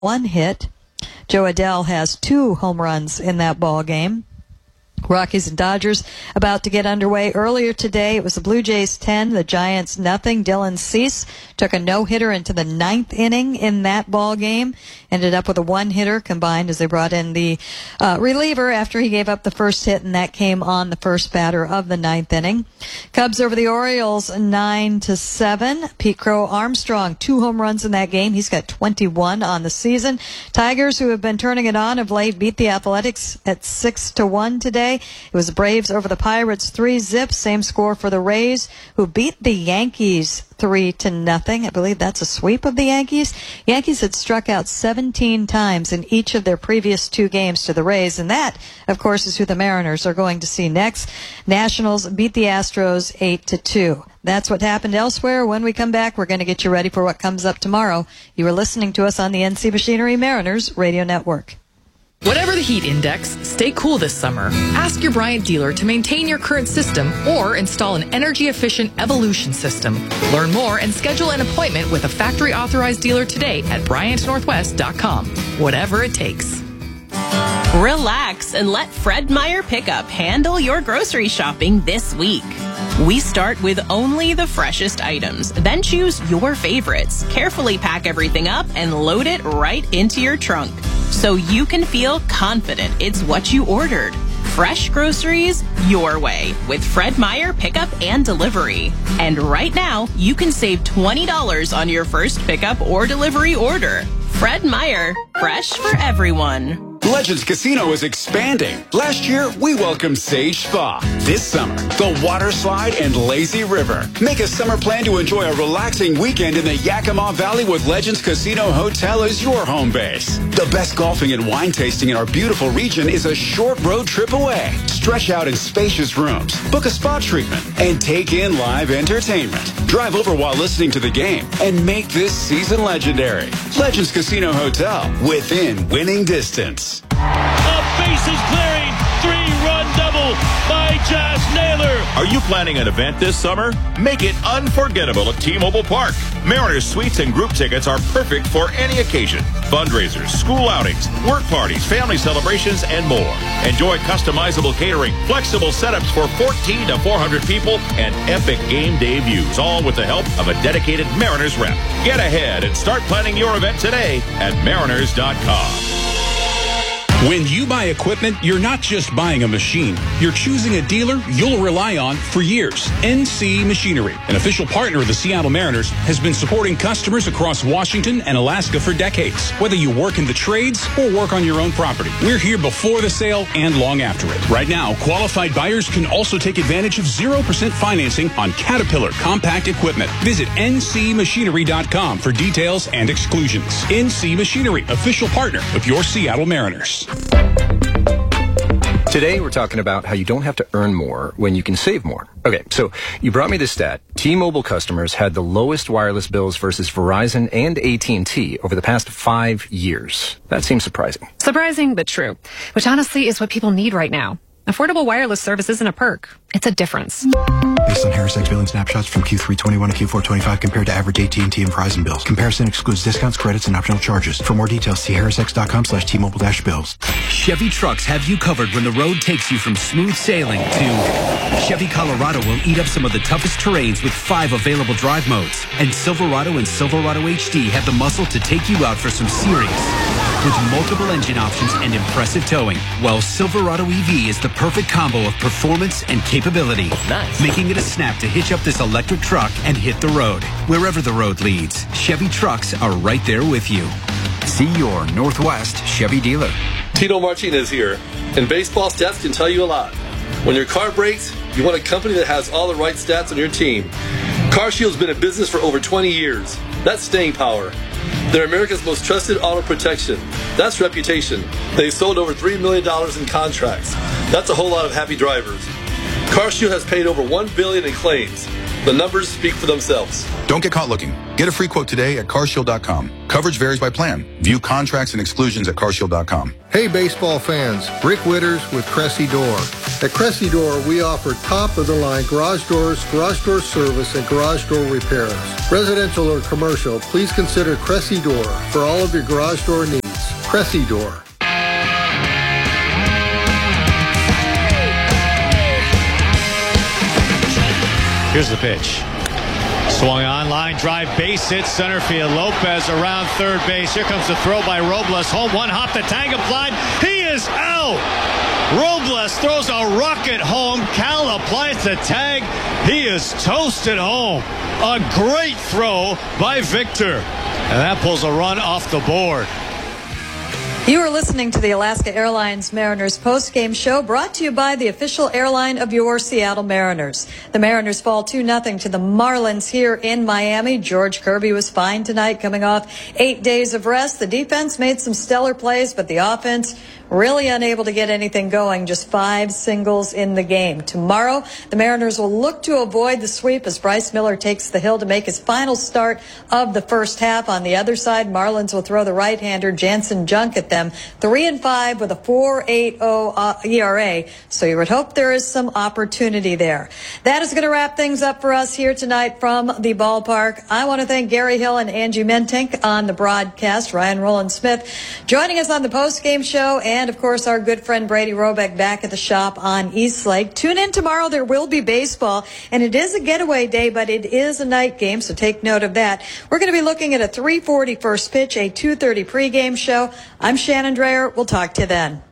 1 hit. Joe Adell has 2 home runs in that ball game. Rockies and Dodgers about to get underway. Earlier today, it was the Blue Jays 10, the Giants nothing. Dylan Cease took a no-hitter into the 9th inning in that ball game. Ended up with a 1-hitter combined as they brought in the reliever after he gave up the first hit, and that came on the first batter of the 9th inning. Cubs over the Orioles 9-7. Pete Crow Armstrong, 2 home runs in that game. He's got 21 on the season. Tigers, who have been turning it on of late, beat the Athletics at 6-1 today. It was the Braves over the Pirates 3-0. Same score for the Rays, who beat the Yankees 3-0. I believe that's a sweep of the Yankees. Yankees had struck out 17 times in each of their previous 2 games to the Rays, and that, of course, is who the Mariners are going to see next. Nationals beat the Astros 8-2. That's what happened elsewhere. When we come back, we're going to get you ready for what comes up tomorrow. You are listening to us on the NC Machinery Mariners Radio Network. Whatever the heat index, stay cool this summer. Ask your Bryant dealer to maintain your current system or install an energy-efficient Evolution system. Learn more and schedule an appointment with a factory-authorized dealer today at BryantNorthwest.com. Whatever it takes. Relax and let Fred Meyer Pickup handle your grocery shopping this week. We start with only the freshest items, then choose your favorites. Carefully pack everything up and load it right into your trunk, so you can feel confident it's what you ordered. Fresh groceries your way with Fred Meyer Pickup and Delivery. And right now, you can save $20 on your first pickup or delivery order. Fred Meyer, fresh for everyone. Legends Casino is expanding. Last year, we welcomed Sage Spa. This summer, the Water Slide and Lazy River. Make a summer plan to enjoy a relaxing weekend in the Yakima Valley with Legends Casino Hotel as your home base. The best golfing and wine tasting in our beautiful region is a short road trip away. Stretch out in spacious rooms, book a spa treatment, and take in live entertainment. Drive over while listening to the game and make this season legendary. Legends Casino Hotel, within winning distance. A bases clearing 3-run double by Josh Naylor. Are you planning an event this summer? Make it unforgettable at T-Mobile Park. Mariners suites and group tickets are perfect for any occasion. Fundraisers, school outings, work parties, family celebrations, and more. Enjoy customizable catering, flexible setups for 14 to 400 people, and epic game day views, all with the help of a dedicated Mariners rep. Get ahead and start planning your event today at Mariners.com. When you buy equipment, you're not just buying a machine. You're choosing a dealer you'll rely on for years. NC Machinery, an official partner of the Seattle Mariners, has been supporting customers across Washington and Alaska for decades. Whether you work in the trades or work on your own property, we're here before the sale and long after it. Right now, qualified buyers can also take advantage of 0% financing on Caterpillar compact equipment. Visit ncmachinery.com for details and exclusions. NC Machinery, official partner of your Seattle Mariners. Today, we're talking about how you don't have to earn more when you can save more. Okay, so you brought me this stat. T-Mobile customers had the lowest wireless bills versus Verizon and AT&T over the past 5 years. That seems surprising. Surprising, but true. Which honestly is what people need right now. Affordable wireless service isn't a perk. It's a difference. Based on Harris X billing snapshots from Q3 21 to Q4 25 compared to average AT&T and Verizon bills. Comparison excludes discounts, credits, and optional charges. For more details, see harrisx.com/T-Mobile-bills. Chevy trucks have you covered when the road takes you from smooth sailing to Chevy Colorado will eat up some of the toughest terrains with 5 available drive modes. And Silverado and Silverado HD have the muscle to take you out for some serious with multiple engine options and impressive towing. While Silverado EV is the perfect combo of performance and capability. Nice. Making it a snap to hitch up this electric truck and hit the road. Wherever the road leads, Chevy trucks are right there with you. See your Northwest Chevy dealer. Tito Martinez here. And baseball stats can tell you a lot. When your car breaks, you want a company that has all the right stats on your team. CarShield's been in business for over 20 years. That's staying power. They're America's most trusted auto protection. That's reputation. They've sold over $3 million in contracts. That's a whole lot of happy drivers. CarShield has paid over $1 billion in claims. The numbers speak for themselves. Don't get caught looking. Get a free quote today at carshield.com. Coverage varies by plan. View contracts and exclusions at carshield.com. Hey baseball fans, Rick Witters with Cressy Door. At Cressy Door, we offer top-of-the-line garage doors, garage door service, and garage door repairs. Residential or commercial, please consider Cressy Door for all of your garage door needs. Cressy Door. Here's the pitch. Swung on, line drive, base hit, center field. Lopez around third base. Here comes the throw by Robles. Home one, hop the tag applied. He is out. Robles throws a rocket home. Cal applies the tag. He is toasted home. A great throw by Victor. And that pulls a run off the board. You are listening to the Alaska Airlines Mariners postgame show, brought to you by the official airline of your Seattle Mariners. The Mariners fall 2-0 to the Marlins here in Miami. George Kirby was fine tonight, coming off 8 days of rest. The defense made some stellar plays, but the offense really unable to get anything going. Just 5 singles in the game. Tomorrow, the Mariners will look to avoid the sweep as Bryce Miller takes the hill to make his final start of the first half. On the other side, Marlins will throw the right-hander Jansen Junk at them. 3-5 with a 4.80 ERA. So you would hope there is some opportunity there. That is going to wrap things up for us here tonight from the ballpark. I want to thank Gary Hill and Angie Mentink on the broadcast. Ryan Roland Smith joining us on the post-game show, and of course our good friend Brady Robeck back at the shop on East Lake. Tune in tomorrow. There will be baseball, and it is a getaway day, but it is a night game, so take note of that. We're going to be looking at a 3:40 first pitch, a 2:30 pregame show. I'm Shannon Dreyer. We'll talk to you then.